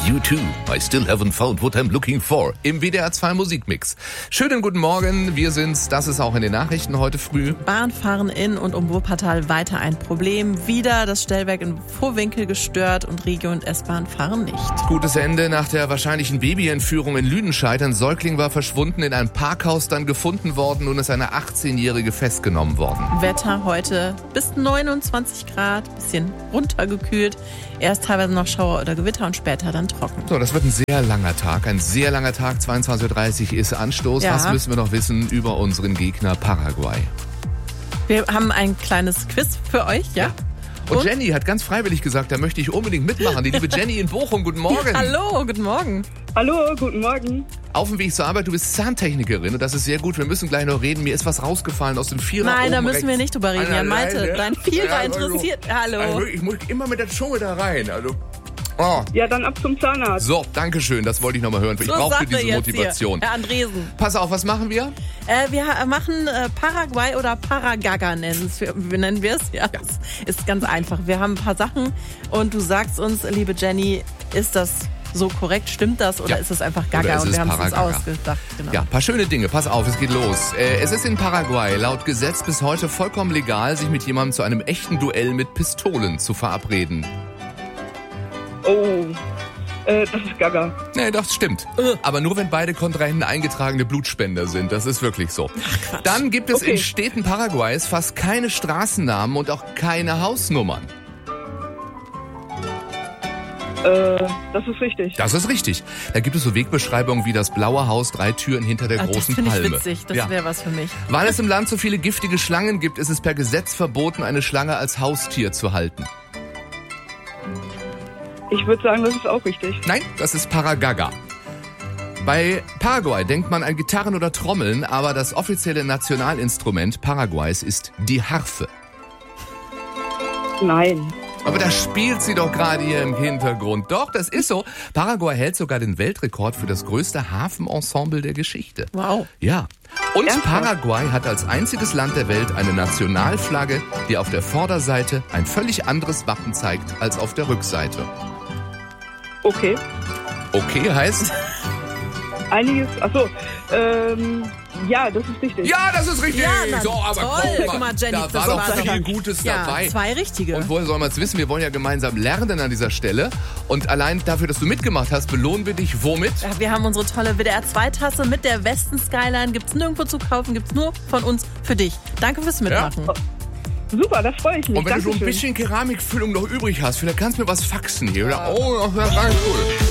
U2, I still haven't found what I'm looking for. Im WDR 2 Musikmix. Schönen guten Morgen, wir sind's. Das ist auch in den Nachrichten heute früh. Bahnfahren in und um Wuppertal weiter ein Problem. Wieder das Stellwerk in Vohwinkel gestört und Regio und S-Bahn fahren nicht. Gutes Ende nach der wahrscheinlichen Babyentführung in Lüdenscheid. Ein Säugling war verschwunden, in einem Parkhaus dann gefunden worden und ist eine 18-Jährige festgenommen worden. Wetter heute bis 29 Grad, bisschen runtergekühlt. Erst teilweise noch Schauer oder Gewitter und später dann trocken. So, das wird ein sehr langer Tag. 22.30 Uhr ist Anstoß. Ja. Was müssen wir noch wissen über unseren Gegner Paraguay? Wir haben ein kleines Quiz für euch, ja? Und Jenny hat ganz freiwillig gesagt, da möchte ich unbedingt mitmachen. Die liebe Jenny in Bochum, guten Morgen. Hallo, guten Morgen. Hallo, guten Morgen. Auf dem Weg zur Arbeit, du bist Zahntechnikerin und das ist sehr gut. Wir müssen gleich noch reden. Mir ist was rausgefallen aus dem Vierer. Nein, da oben müssen rechts. wir nicht drüber reden. Jan Malte, dein Vierer interessiert. Hallo. Also ich muss immer mit der Zunge da rein. Also, oh. Ja, dann ab zum Zahnarzt. So, danke schön. Das wollte ich nochmal hören. Ich brauchte diese Motivation. Herr Andresen. Pass auf, was machen wir? Wir machen Paraguay oder Paragaga nennen wir es. Ja, ist ganz einfach. Wir haben ein paar Sachen und du sagst uns, liebe Jenny, ist das so korrekt? Stimmt das oder ist es einfach Gaga und wir haben es uns ausgedacht? Genau. Ja, ein paar schöne Dinge. Pass auf, es geht los. Es ist in Paraguay laut Gesetz bis heute vollkommen legal, sich mit jemandem zu einem echten Duell mit Pistolen zu verabreden. Oh, das ist Gaga. Nee, das stimmt. Aber nur, wenn beide Kontrahenten eingetragene Blutspender sind. Das ist wirklich so. Ach, Quatsch. Dann gibt es in Städten Paraguays fast keine Straßennamen und auch keine Hausnummern. Das ist richtig. Das ist richtig. Da gibt es so Wegbeschreibungen wie das blaue Haus, 3 Türen hinter der großen Das Palme. finde ich witzig. Das wäre was für mich. Weil es im Land so viele giftige Schlangen gibt, ist es per Gesetz verboten, eine Schlange als Haustier zu halten. Ich würde sagen, das ist auch richtig. Nein, das ist Paragaga. Bei Paraguay denkt man an Gitarren oder Trommeln, aber das offizielle Nationalinstrument Paraguays ist die Harfe. Nein. Aber da spielt sie doch gerade hier im Hintergrund. Doch, das ist so. Paraguay hält sogar den Weltrekord für das größte Hafenensemble der Geschichte. Wow. Ja. Und Ja. Paraguay hat als einziges Land der Welt eine Nationalflagge, die auf der Vorderseite ein völlig anderes Wappen zeigt als auf der Rückseite. Okay. Okay heißt? Einiges, ja, das ist richtig. Ja, das ist richtig. Ja, na, so, aber toll. Guck mal, Jenny, da das war doch war viel doch- Gutes Ja, dabei. 2 richtige. Und woher soll man es wissen? Wir wollen ja gemeinsam lernen an dieser Stelle. Und allein dafür, dass du mitgemacht hast, belohnen wir dich womit? Ja, wir haben unsere tolle WDR 2-Tasse mit der Westen Skyline. Gibt's nirgendwo zu kaufen, gibt's nur von uns für dich. Danke fürs Mitmachen. Super, das freue ich mich. Und wenn du so ein Dankeschön. bisschen Keramikfüllung noch übrig hast, vielleicht kannst du mir was faxen hier. Oder? Oh, das wäre ganz cool.